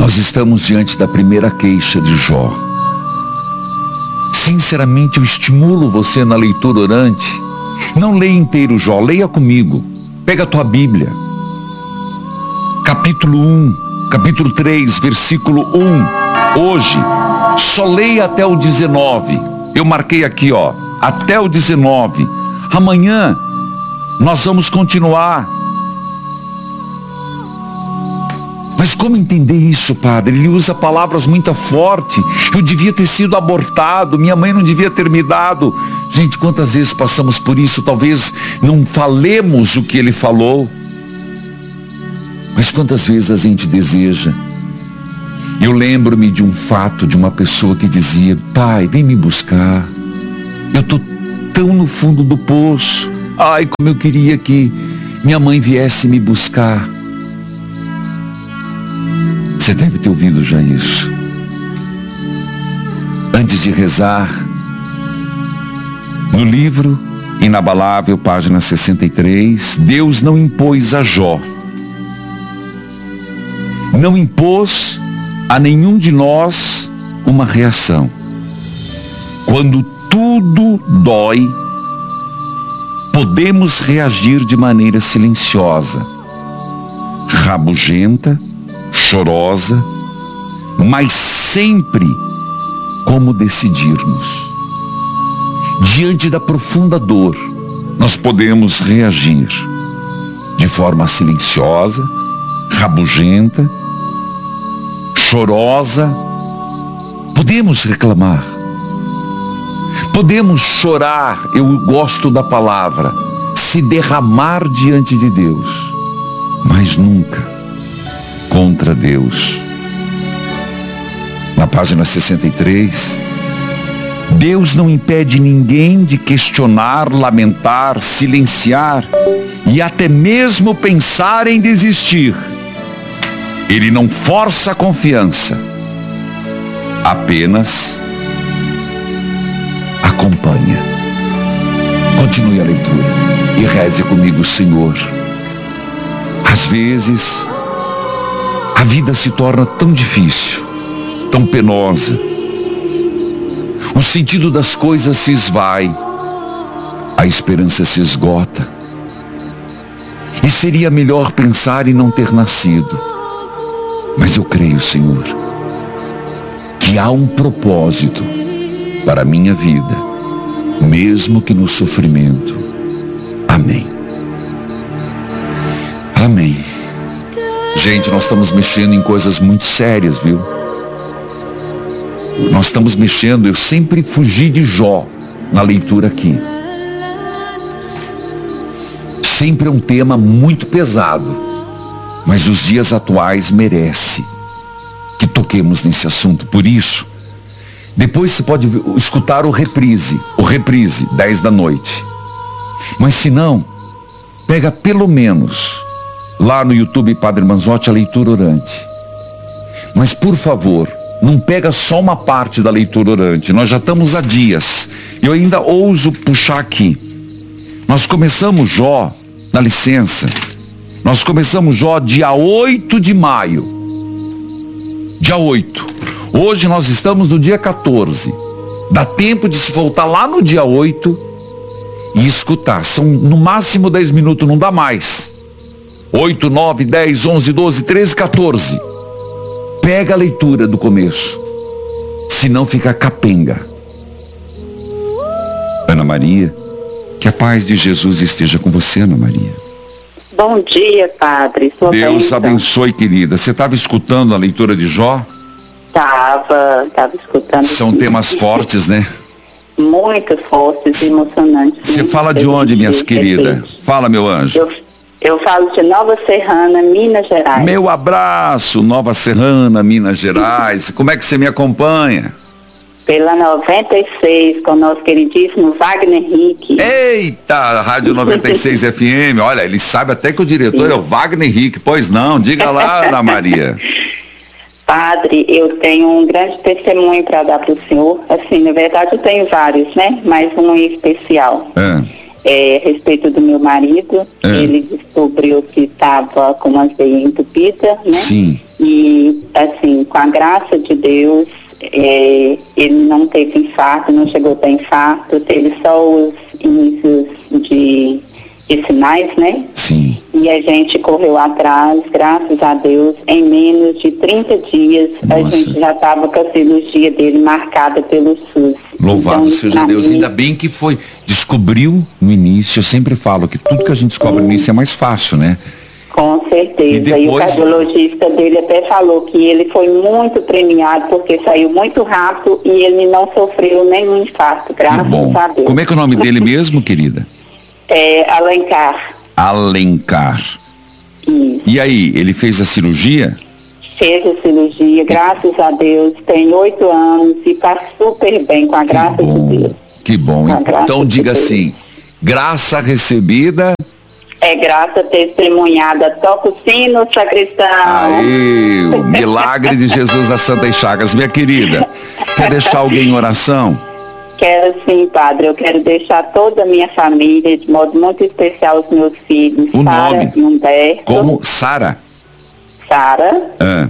Nós estamos diante da primeira queixa de Jó. Sinceramente, eu estimulo você na leitura orante. Não leia inteiro Jó, leia comigo. Pega a tua Bíblia. Capítulo 1, capítulo 3, versículo 1. Hoje, só leia até o 19. Eu marquei aqui, até o 19. Amanhã, nós vamos continuar. Mas como entender isso, padre? Ele usa palavras muito fortes. Eu devia ter sido abortado, minha mãe não devia ter me dado. Gente, quantas vezes passamos por isso? Talvez não falemos o que ele falou. Mas quantas vezes a gente deseja? Eu lembro-me de um fato de uma pessoa que dizia: pai, vem me buscar. Eu estou tão no fundo do poço. Ai, como eu queria que minha mãe viesse me buscar. Você deve ter ouvido já isso. Antes de rezar, no livro Inabalável, página 63, Deus não impôs a Jó, não impôs a nenhum de nós uma reação. Quando tudo dói, podemos reagir de maneira silenciosa, rabugenta, chorosa, mas sempre como decidirmos. Diante da profunda dor, nós podemos reagir de forma silenciosa, rabugenta, chorosa. Podemos reclamar, podemos chorar, eu gosto da palavra, se derramar diante de Deus, mas nunca contra Deus. Na página 63, Deus não impede ninguém de questionar, lamentar, silenciar e até mesmo pensar em desistir. Ele não força a confiança, apenas acompanha. Continue a leitura e reze comigo, Senhor. Às vezes, a vida se torna tão difícil, tão penosa. O sentido das coisas se esvai, a esperança se esgota. E seria melhor pensar em não ter nascido. Mas eu creio, Senhor, que há um propósito para a minha vida, mesmo que no sofrimento. Amém. Amém. Gente, nós estamos mexendo em coisas muito sérias, viu? Nós estamos mexendo, eu sempre fugi de Jó na leitura aqui. Sempre é um tema muito pesado, mas os dias atuais merece que toquemos nesse assunto. Por isso, depois você pode escutar o reprise, 10 da noite. Mas se não, pega pelo menos lá no YouTube Padre Manzotti a leitura orante. Mas por favor, não pega só uma parte da leitura orante. Nós já estamos há dias. Eu ainda ouso puxar aqui. Nós começamos Jó, dá licença. Nós começamos Jó dia 8 de maio. Dia 8. Hoje nós estamos no dia 14. Dá tempo de se voltar lá no dia 8 e escutar. São no máximo 10 minutos, não dá mais. 8, 9, 10, 11, 12, 13, 14. Pega a leitura do começo, senão fica capenga. Ana Maria, que a paz de Jesus esteja com você, Ana Maria. Bom dia, padre. Deus abençoe, querida. Você estava escutando a leitura de Jó? Estava escutando. São temas fortes, né? Muito fortes e emocionantes. Você fala de onde, minhas queridas? Fala, meu anjo. Eu falo de Nova Serrana, Minas Gerais. Meu abraço, Nova Serrana, Minas Gerais. Como é que você me acompanha? Pela 96, com o nosso queridíssimo Wagner Henrique. Eita, Rádio 96 FM. Olha, ele sabe até que o diretor é o Wagner Henrique. Pois não, diga lá, Ana Maria. Padre, eu tenho um grande testemunho para dar para o senhor. Assim, na verdade eu tenho vários, né? Mas um em especial. A respeito do meu marido. Ele descobriu que estava com uma veia entupida, né? Sim. E assim, com a graça de Deus, ele não teve infarto, não chegou a ter infarto, teve só os inícios de sinais, né? Sim. E a gente correu atrás, graças a Deus, em menos de 30 dias, a gente já estava com a cirurgia dele marcada pelo SUS. Louvado seja Deus, ainda bem que descobriu no início. Eu sempre falo que tudo que a gente descobre no início é mais fácil, né? Com certeza, e depois... o cardiologista dele até falou que ele foi muito premiado porque saiu muito rápido e ele não sofreu nenhum infarto, graças a Deus. Como é que é o nome dele mesmo, querida? Alencar. Alencar. Isso. E aí, ele fez a cirurgia? Fez a cirurgia, graças a Deus, tem 8 anos e está super bem, com a graça de Deus. Que bom, então diga assim, graça recebida... É graça testemunhada, toca o sino, sacristão. Aí, o milagre de Jesus das Santas Chagas. Minha querida, quer deixar alguém em oração? Quero sim, padre. Eu quero deixar toda a minha família, de modo muito especial os meus filhos. O nome? E Humberto. Como? Sara? Sara.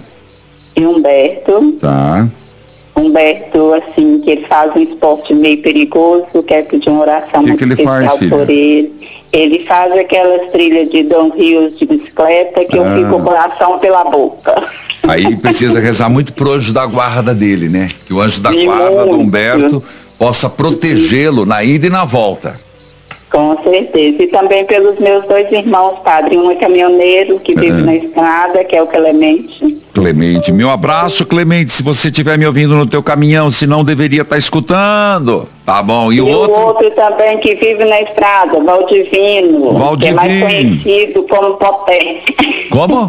E Humberto. Tá. Humberto, assim, que ele faz um esporte meio perigoso, quero pedir uma oração muito especial por ele. Ele faz aquelas trilhas de downhill de bicicleta que eu fico com o coração pela boca. Aí precisa rezar muito pro anjo da guarda dele, né? Que o anjo da guarda do Humberto possa protegê-lo na ida e na volta. Com certeza. E também pelos meus 2 irmãos, padre. Um é caminhoneiro que vive na estrada, que é o Clemente. Clemente, meu abraço, Clemente, se você estiver me ouvindo no teu caminhão, se não deveria estar escutando, tá bom, e o outro? O outro também que vive na estrada, Valdivino, que é mais conhecido como Poté. Como?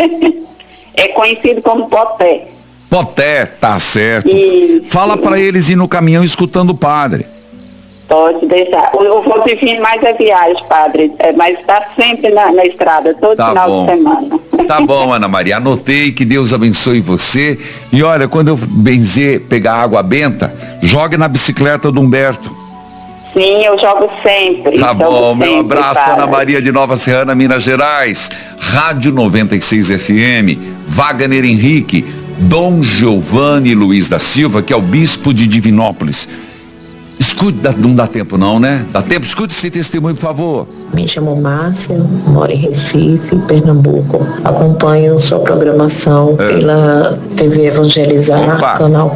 É conhecido como Poté. Poté, tá certo. Isso. Fala para eles ir no caminhão escutando o padre. Pode deixar. O Valdivino mais é viagem, padre, mas está sempre na estrada, todo final de semana. Tá bom, Ana Maria, anotei, que Deus abençoe você. E olha, quando eu pegar água benta, jogue na bicicleta do Humberto. Sim, eu jogo sempre. Tá bom, meu abraço, Ana Maria de Nova Serrana, Minas Gerais. Rádio 96 FM, Wagner Henrique, Dom Giovanni Luiz da Silva, que é o bispo de Divinópolis. Escute, não dá tempo não, né? Dá tempo? Escute esse testemunho, por favor. Me chamo Márcia, moro em Recife, Pernambuco. Acompanho sua programação pela TV Evangelizar, canal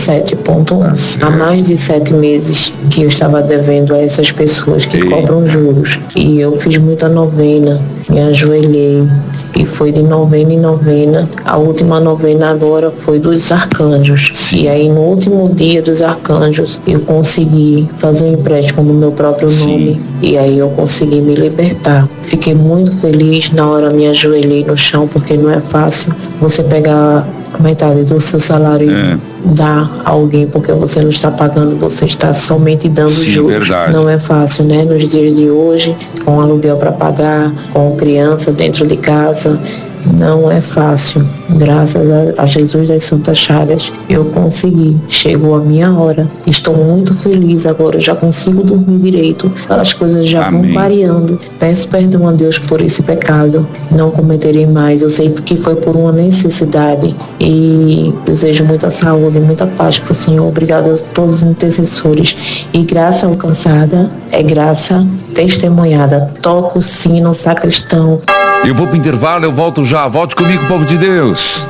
47.1. Há mais de 7 meses que eu estava devendo a essas pessoas que cobram juros. E eu fiz muita novena, me ajoelhei. E foi de novena em novena. A última novena agora foi dos arcanjos. E aí no último dia dos arcanjos eu consegui fazer um empréstimo no meu próprio nome. E aí eu consegui me libertar. Fiquei muito feliz, na hora me ajoelhei no chão, porque não é fácil você pegar a metade do seu salário e dar a alguém, porque você não está pagando, você está somente dando juros. Verdade. Não é fácil, né? Nos dias de hoje, com aluguel para pagar, com criança dentro de casa, não é fácil. Graças a Jesus das Santas Chagas, eu consegui. Chegou a minha hora. Estou muito feliz agora. Já consigo dormir direito. As coisas já vão variando. Peço perdão a Deus por esse pecado. Não cometerei mais. Eu sei que foi por uma necessidade. E desejo muita saúde, muita paz para o Senhor. Obrigado a todos os intercessores. E graça alcançada é graça testemunhada. Toca o sino, sacristão. Eu vou pro intervalo, eu volto já. Volte comigo, povo de Deus.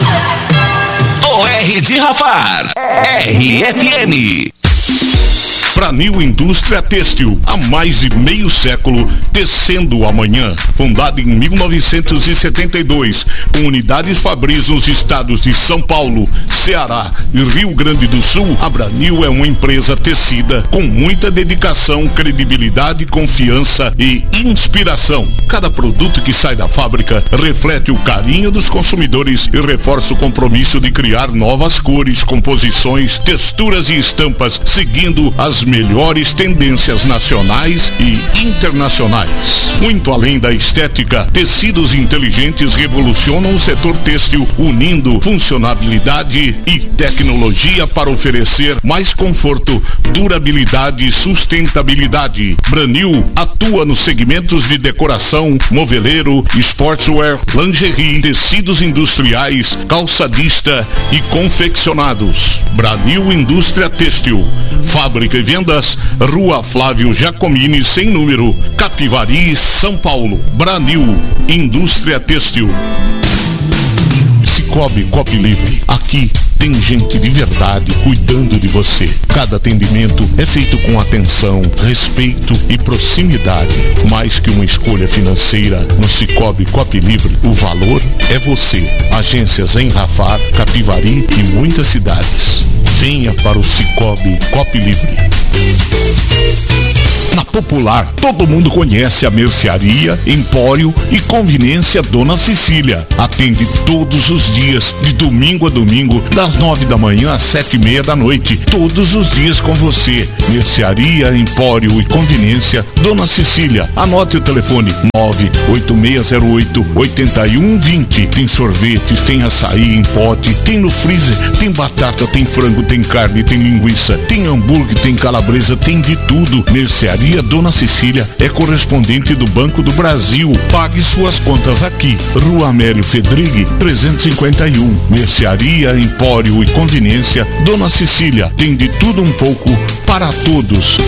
OR de Rafar, RFM. Pranil Indústria Têxtil, há mais de meio século, tecendo o amanhã. Fundada em 1972, com unidades fabris nos estados de São Paulo, Ceará e Rio Grande do Sul, a Pranil é uma empresa tecida com muita dedicação, credibilidade, confiança e inspiração. Cada produto que sai da fábrica reflete o carinho dos consumidores e reforça o compromisso de criar novas cores, composições, texturas e estampas, seguindo as melhores tendências nacionais e internacionais. Muito além da estética, tecidos inteligentes revolucionam o setor têxtil, unindo funcionabilidade e tecnologia para oferecer mais conforto, durabilidade e sustentabilidade. Branil atua nos segmentos de decoração, moveleiro, sportswear, lingerie, tecidos industriais, calçadista e confeccionados. Branil Indústria Têxtil. Fábrica e vendas, Rua Flávio Giacomini, sem número, Capivari, São Paulo. Branil Indústria Têxtil. Cicobi Cop Livre. Aqui tem gente de verdade cuidando de você. Cada atendimento é feito com atenção, respeito e proximidade. Mais que uma escolha financeira, no Cicobi Cop Livre, o valor é você. Agências em Rafar, Capivari e muitas cidades. Venha para o Cicobi Cop Livre. Na Popular, todo mundo conhece a mercearia, empório e conveniência Dona Cecília. Atende todos os dias, de domingo a domingo, das 9 da manhã às 7:30 da noite. Todos os dias com você. Mercearia, empório e conveniência Dona Cecília. Anote o telefone 98608-8120. Tem sorvetes, tem açaí em pote, tem no freezer, tem batata, tem frango, tem carne, tem linguiça, tem hambúrguer, tem calabresa, tem de tudo. Mercearia Dona Cecília é correspondente do Banco do Brasil. Pague suas contas aqui. Rua Amélio Fedrigue, 351. Mercearia, empório e conveniência Dona Cecília. Tem de tudo um pouco para todos.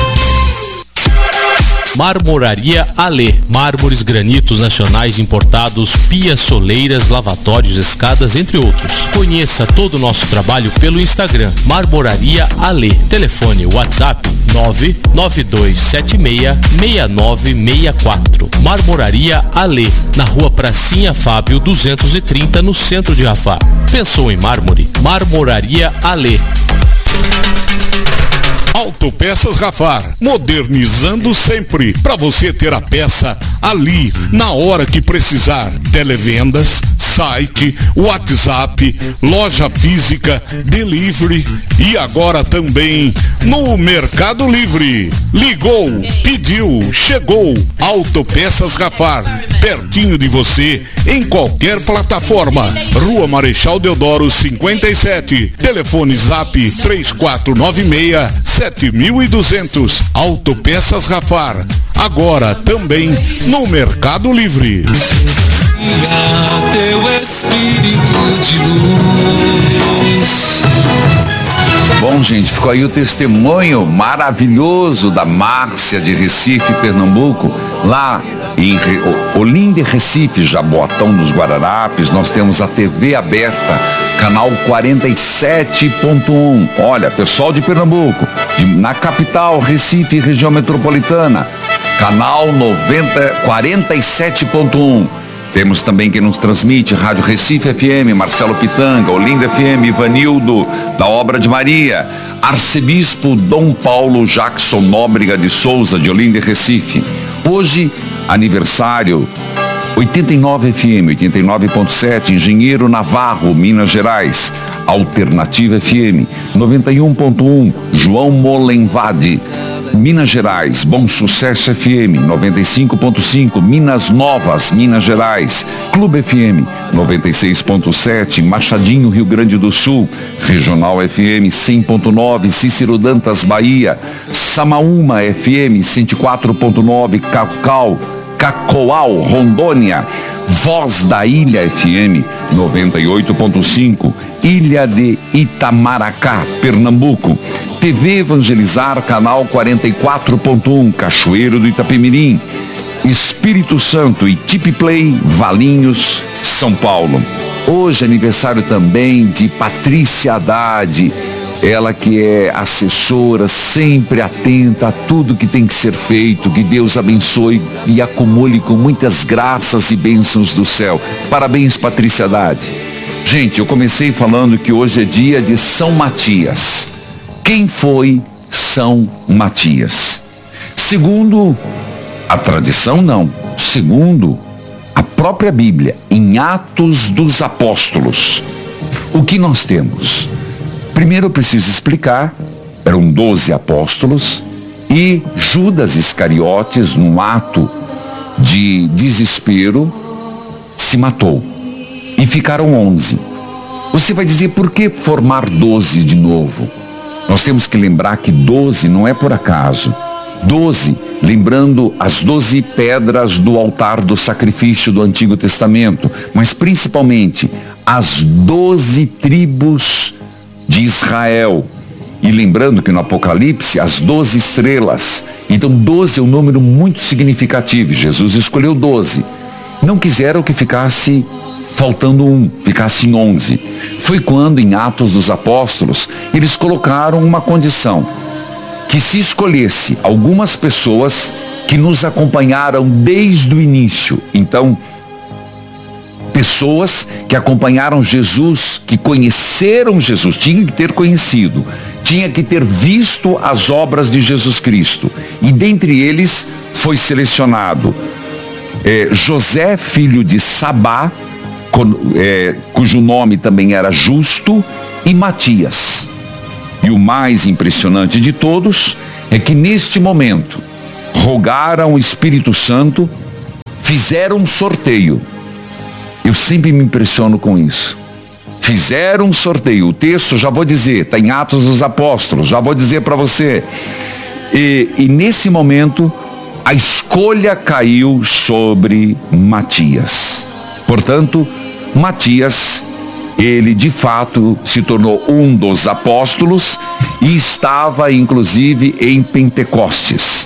Marmoraria Alê. Mármores, granitos nacionais importados, pias, soleiras, lavatórios, escadas, entre outros. Conheça todo o nosso trabalho pelo Instagram. Marmoraria Alê. Telefone WhatsApp 992766964. Marmoraria Alê, na Rua Pracinha Fábio 230, no centro de Rafar. Pensou em mármore? Marmoraria Alê. Autopeças Rafar, modernizando sempre, para você ter a peça ali, na hora que precisar. Televendas, site, WhatsApp, loja física, delivery e agora também no Mercado Livre. Ligou, pediu, chegou. Autopeças Rafar, pertinho de você, em qualquer plataforma. Rua Marechal Deodoro 57, telefone Zap 3496-7200. Autopeças Rafar, agora também no Mercado Livre. Teu espírito de luz. Bom, gente, ficou aí o testemunho maravilhoso da Márcia de Recife, Pernambuco. Lá em Olinda e Recife, Jaboatão dos Guararapes, nós temos a TV aberta, canal 47.1. Olha, pessoal de Pernambuco, na capital, Recife, região metropolitana, canal 47.1. Temos também quem nos transmite, Rádio Recife FM, Marcelo Pitanga, Olinda FM, Ivanildo, da Obra de Maria, Arcebispo Dom Paulo Jackson Nóbrega de Souza, de Olinda e Recife. Hoje, aniversário, 89 FM, 89.7, Engenheiro Navarro, Minas Gerais, Alternativa FM, 91.1, João Molenvade, Minas Gerais, Bom Sucesso FM, 95.5, Minas Novas, Minas Gerais, Clube FM, 96.7, Machadinho, Rio Grande do Sul, Regional FM, 100.9, Cícero Dantas, Bahia, Samaúma FM, 104.9, Cacoal, Rondônia, Voz da Ilha FM, 98.5, Ilha de Itamaracá, Pernambuco, TV Evangelizar, canal 44.1, Cachoeiro do Itapemirim, Espírito Santo e Tip Play, Valinhos, São Paulo. Hoje é aniversário também de Patrícia Haddad, ela que é assessora, sempre atenta a tudo que tem que ser feito. Que Deus abençoe e acumule com muitas graças e bênçãos do céu. Parabéns, Patrícia Haddad. Gente, eu comecei falando que hoje é dia de São Matias. Quem foi São Matias? Segundo a tradição, não. Segundo a própria Bíblia, em Atos dos Apóstolos, o que nós temos? Primeiro eu preciso explicar eram 12 apóstolos, e Judas Iscariotes, num ato de desespero, se matou. E ficaram 11. Você vai dizer, por que formar 12 de novo? Nós temos que lembrar que 12 não é por acaso. 12, lembrando as 12 pedras do altar do sacrifício do Antigo Testamento, mas principalmente as 12 tribos de Israel. E lembrando que no Apocalipse, as 12 estrelas. Então 12 é um número muito significativo. Jesus escolheu 12. Não quiseram que ficasse faltando um, ficasse em 11. Foi quando, em Atos dos Apóstolos, eles colocaram uma condição: que se escolhesse algumas pessoas que nos acompanharam desde o início. Então, pessoas que acompanharam Jesus, que conheceram Jesus, tinha que ter conhecido, tinha que ter visto as obras de Jesus Cristo. E dentre eles foi selecionado José, filho de Sabá, cujo nome também era Justo, e Matias. E o mais impressionante de todos é que neste momento rogaram o Espírito Santo, fizeram um sorteio. Eu sempre me impressiono com isso. Fizeram um sorteio. O texto, já vou dizer, está em Atos dos Apóstolos, já vou dizer para você. E nesse momento, a escolha caiu sobre Matias. Portanto, Matias, ele de fato se tornou um dos apóstolos e estava inclusive em Pentecostes.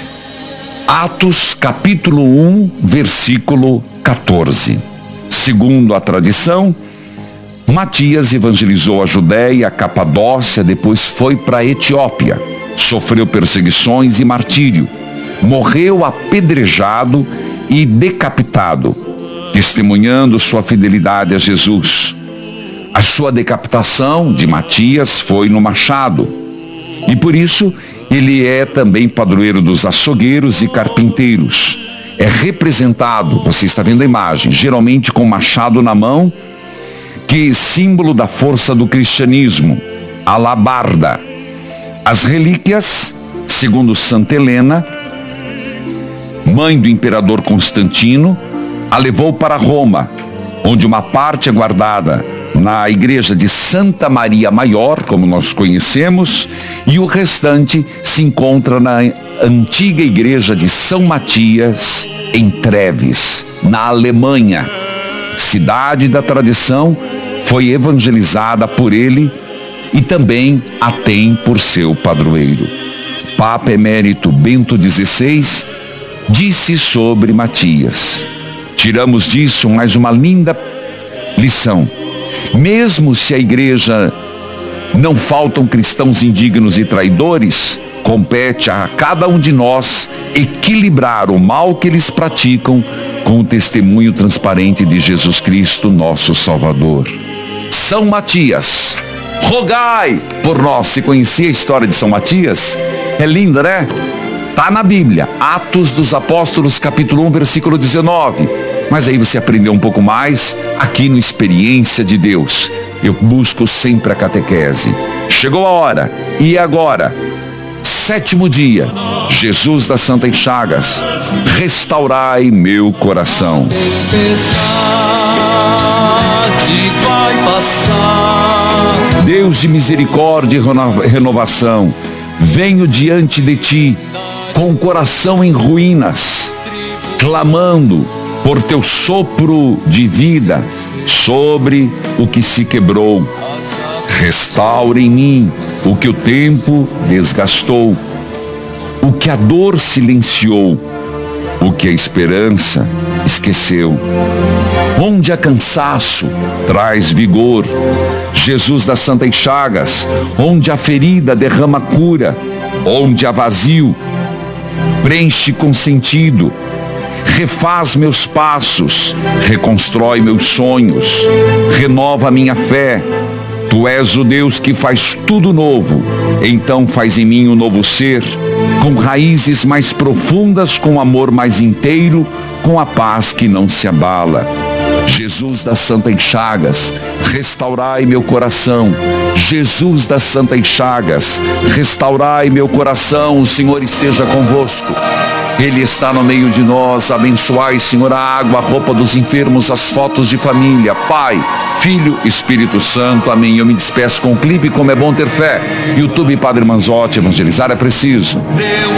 Atos capítulo 1, versículo 14. Segundo a tradição, Matias evangelizou a Judéia, a Capadócia, depois foi para a Etiópia, sofreu perseguições e martírio, morreu apedrejado e decapitado, testemunhando sua fidelidade a Jesus. A sua decapitação de Matias foi no machado, e por isso ele é também padroeiro dos açougueiros e carpinteiros. É representado, você está vendo a imagem, geralmente com machado na mão, que símbolo da força do cristianismo, alabarda. As relíquias, segundo Santa Helena, mãe do imperador Constantino, a levou para Roma, onde uma parte é guardada na igreja de Santa Maria Maior, como nós conhecemos, e o restante se encontra na antiga igreja de São Matias, em Treves, na Alemanha. Cidade da tradição, foi evangelizada por ele e também a tem por seu padroeiro. Papa Emérito Bento XVI disse sobre Matias. Tiramos disso mais uma linda lição. Mesmo se a igreja não faltam cristãos indignos e traidores, compete a cada um de nós equilibrar o mal que eles praticam com o testemunho transparente de Jesus Cristo, nosso Salvador. São Matias, rogai por nós. Você conhecia a história de São Matias? É linda, né? Está na Bíblia, Atos dos Apóstolos, capítulo 1, versículo 19. Mas aí você aprendeu um pouco mais aqui no Experiência de Deus. Eu busco sempre a catequese. Chegou a hora, e agora? 7º dia, Jesus das Santas Chagas, restaurai meu coração. Deus de misericórdia e renovação, venho diante de ti com o coração em ruínas, clamando por teu sopro de vida sobre o que se quebrou. Restaure em mim o que o tempo desgastou, o que a dor silenciou, o que a esperança esqueceu. Onde há cansaço, traz vigor. Jesus das Santas Chagas, onde há ferida, derrama cura. Onde há vazio, preenche com sentido. Refaz meus passos, reconstrói meus sonhos, renova minha fé. Tu és o Deus que faz tudo novo, então faz em mim um novo ser, com raízes mais profundas, com amor mais inteiro, com a paz que não se abala. Jesus das Santas Chagas, restaurai meu coração. Jesus das Santas Chagas, restaurai meu coração. O Senhor esteja convosco. Ele está no meio de nós. Abençoai, Senhor, a água, a roupa dos enfermos, as fotos de família. Pai, Filho, Espírito Santo. Amém. Eu me despeço com o clipe Como é Bom Ter Fé. YouTube Padre Manzotti, evangelizar é preciso.